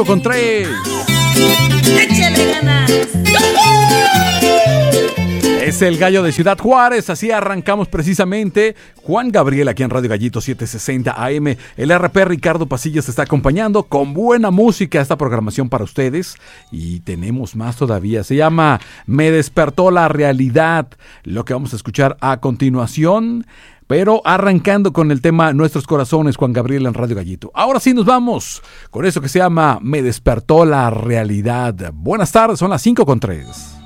5:03. ¡Échale ganas! Es el Gallo de Ciudad Juárez, así arrancamos precisamente. Juan Gabriel aquí en Radio Gallito 760 AM. El RP Ricardo Pasillas está acompañando con buena música esta programación para ustedes. Y tenemos más todavía. Se llama Me despertó la realidad. Lo que vamos a escuchar a continuación. Pero arrancando con el tema Nuestros Corazones, Juan Gabriel en Radio Gallito. Ahora sí nos vamos con eso que se llama Me despertó la realidad. Buenas tardes, son las 5:03.